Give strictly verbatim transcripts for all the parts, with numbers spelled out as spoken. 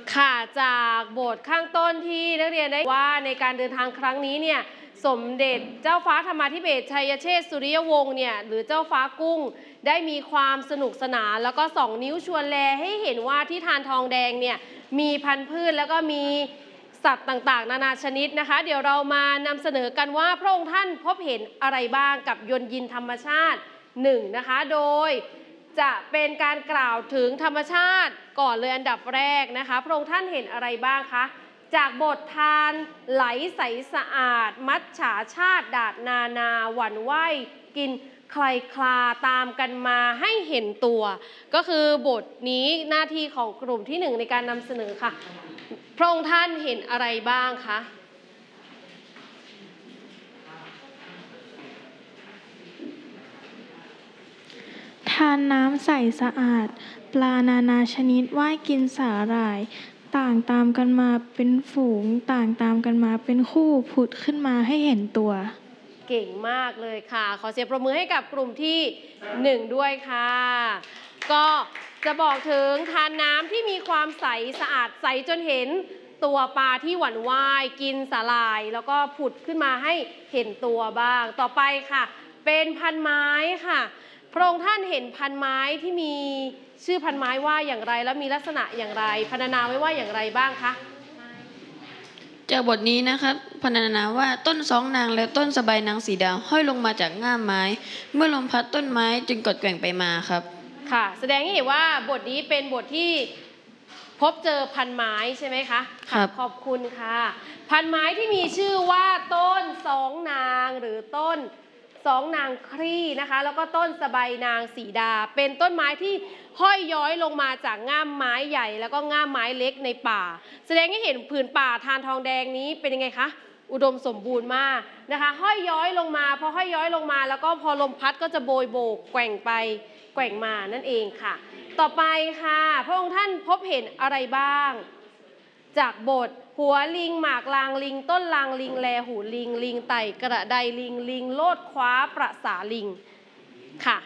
ค่ะจากบทข้างต้นที่นักเรียนได้ว่าในการเดินทางครั้งนี้เนี่ยสมเด็จเจ้าฟ้าธรรมาธิเบศรชัยเชษฐ์สุริยวงศ์เนี่ยหรือเจ้าฟ้ากุ้งได้มีความสนุกสนานแล้วก็สองนิ้วชวนแลให้เห็นว่าที่ทานทองแดงเนี่ยมีพันธุ์พืชแล้วก็มีสัตว์ต่างๆนานาชนิดนะคะเดี๋ยวเรามานำเสนอกันว่าพระองค์ท่านพบเห็นอะไรบ้างกับยนต์ยินธรรมชาติหนึ่งนะคะโดยจะเป็นการกล่าวถึงธรรมชาติก่อนเลยอันดับแรกนะคะพระองค์ท่านเห็นอะไรบ้างคะจากบททานไหลใสสะอาดมัจฉาชาติดาดนานาหวั่นไหวกินใครคลาตามกันมาให้เห็นตัวก็คือบทนี้หน้าที่ของกลุ่มที่หนึ่งในการนำเสนอค่ะพระองค์ท่านเห็นอะไรบ้างคะทานน้ำใสสะอาดปลานานาชนิดว่ายกินสาหร่ายต่างตามกันมาเป็นฝูงต่างตามกันมาเป็นคู่ผุดขึ้นมาให้เห็นตัวเก่งมากเลยค่ะขอเสียงปรบมือให้กับกลุ่มที่หนึ่งด้วยค่ะก็จะบอกถึงทานน้ำที่มีความใสสะอาดใสจนเห็นตัวปลาที่หวั่นว่ายกินสาหร่ายแล้วก็ผุดขึ้นมาให้เห็นตัวบ้างต่อไปค่ะเป็นพันไม้ค่ะพระองค์ท่านเห็นพันไม้ที่มีชื่อพันไม้ว่าอย่างไรแล้วมีลักษณะอย่างไรพรรณนาไว้ว่าอย่างไรบ้างคะจากบทนี้นะครับพรรณนาว่าต้นสองนางและต้นสะใบนางสีดาห้อยลงมาจากง่ามไม้เมื่อลมพัดต้นไม้จึงกดแกว่งไปมาครับค่ะแสดงให้เห็นว่าบทนี้เป็นบทที่พบเจอพันไม้ใช่ไหมคะครับขอบคุณค่ะพันไม้ที่มีชื่อว่าต้นสองนางหรือต้นสองนางครี่นะคะแล้วก็ต้นสะใบนางสีดาเป็นต้นไม้ที่ห้อยย้อยลงมาจากง่ามไม้ใหญ่แล้วก็ง่ามไม้เล็กในป่าแสดงให้เห็นผืนป่าทานทองแดงนี้เป็นยังไงคะอุดมสมบูรณ์มากนะคะห้อยย้อยลงมาพอห้อยย้อยลงมาแล้วก็พอลมพัดก็จะโบยโบกแกว่งไปแกว่งมานั่นเองค่ะต่อไปค่ะพระองค์ท่านพบเห็นอะไรบ้างจากบทหัวลิงหมากลางลิงต้นลางลิงแลหูลิงลิงไต่กระไดลิงลิงโลดคว้าประสาลิงค่ะ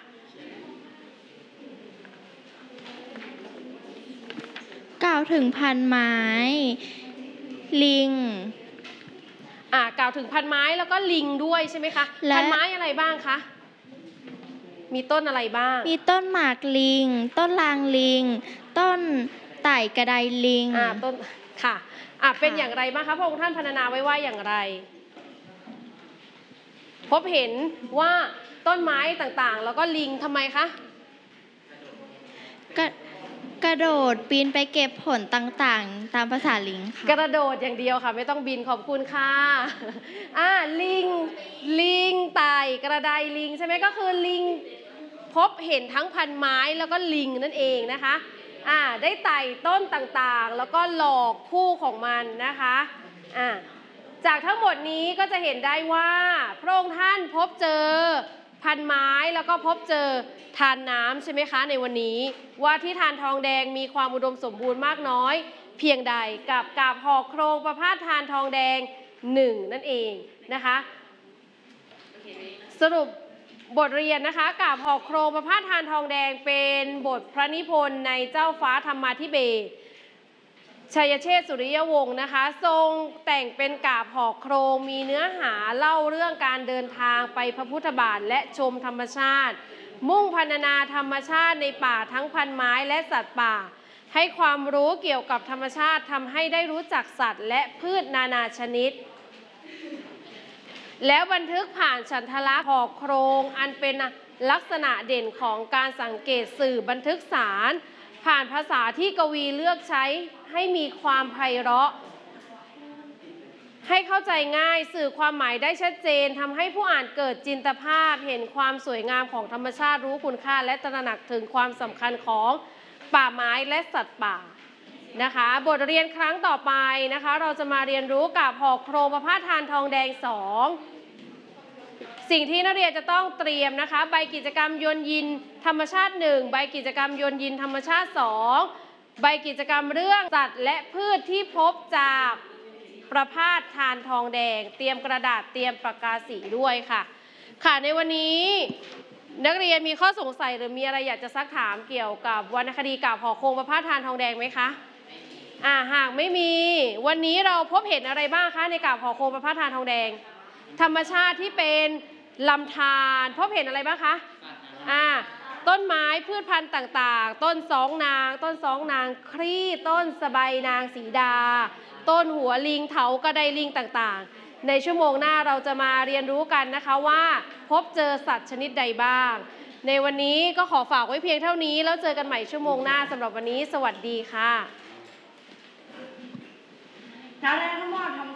กล่าวถึงพันไม้ลิงอ่ากล่าวถึงพันไม้แล้วก็ลิงด้วยใช่ไหมคะพันไม้อะไรบ้างคะมีต้นอะไรบ้างมีต้นหมากลิงต้นลางลิงต้นไต่กระไดลิงอ่าต้นค่ะอ่ะเป็นอย่างไรบ้างคะพระองค์ท่านพรรณนาไว้ว่าอย่างไรพบเห็นว่าต้นไม้ต่างๆแล้วก็ลิงทำไมคะกระกระโดดปีนไปเก็บผลต่างๆตามภาษาลิงค่ะกระโดดอย่างเดียวค่ะไม่ต้องบินขอบคุณค่ะอ่าลิงลิงไต่กระไดลิงใช่ไหมก็คือลิงพบเห็นทั้งพันไม้แล้วก็ลิงนั่นเองนะคะอ่าได้ไต่ต้นต่างๆแล้วก็หลอกคู่ของมันนะคะอ่าจากทั้งหมดนี้ก็จะเห็นได้ว่าพระองค์ท่านพบเจอพันไม้แล้วก็พบเจอทานน้ำใช่ไหมคะในวันนี้ว่าที่ทานทองแดงมีความอุดมสมบูรณ์มากน้อยเพียงใดกับกาบห่อโครงประพาสทานทองแดงหนึ่งนั่นเองนะคะสรุปบทเรียนนะคะกาบห่อโครงประพาสทานทองแดงเป็นบทพระนิพนธ์ในเจ้าฟ้าธรรมาธิเบศรชัยเชษฐ์สุริยวงศ์นะคะทรงแต่งเป็นกาบห่อโครงมีเนื้อหาเล่าเรื่องการเดินทางไปพระพุทธบาทและชมธรรมชาติมุ่งพรรณนาธรรมชาติในป่าทั้งพันไม้และสัตว์ป่าให้ความรู้เกี่ยวกับธรรมชาติทำให้ได้รู้จักสัตว์และพืชนานาชนิดแล้วบันทึกผ่านฉันทลักษณ์ห่อโครงอันเป็นลักษณะเด่นของการสังเกตสื่อบันทึกสารผ่านภาษาที่กวีเลือกใช้ให้มีความไพเราะให้เข้าใจง่ายสื่อความหมายได้ชัดเจนทำให้ผู้อ่านเกิดจินตภาพเห็นความสวยงามของธรรมชาติรู้คุณค่าและตระหนักถึงความสำคัญของป่าไม้และสัตว์ป่านะคะบทเรียนครั้งต่อไปนะคะเราจะมาเรียนรู้กับห่อโครงประพาสทานทองแดงสองสิ่งที่นักเรียนจะต้องเตรียมนะคะใบกิจกรรมโยนยินธรรมชาติหนึ่งใบกิจกรรมโยนยินธรรมชาติสองใบกิจกรรมเรื่องสัตว์และพืชที่พบจากประพาสทานทองแดงเตรียมกระดาษเตรียมปากกาสีด้วยค่ะค่ะในวันนี้นักเรียนมีข้อสงสัยหรือมีอะไรอยากจะซักถามเกี่ยวกับวรรณคดีกาบห่อโครงประพาสทานทองแดงไหมคะอ่าหากไม่มีวันนี้เราพบเห็นอะไรบ้างคะในกาบหอโคมประพาสทานทองแดง ธรรมชาติที่เป็นลำธารพบเห็นอะไรบ้างคะอ่าต้นไม้พืชพันธุ์ต่างๆต้นสองนางต้นสองนางคลี่ต้นสะใบนางสีดาต้นหัวลิงเถากระไดลิงต่างๆในชั่วโมงหน้าเราจะมาเรียนรู้กันนะคะว่าพบเจอสัตว์ชนิดใดบ้างในวันนี้ก็ขอฝากไว้เพียงเท่านี้แล้วเจอกันใหม่ชั่วโมงหน้าสำหรับวันนี้สวัสดีค่ะ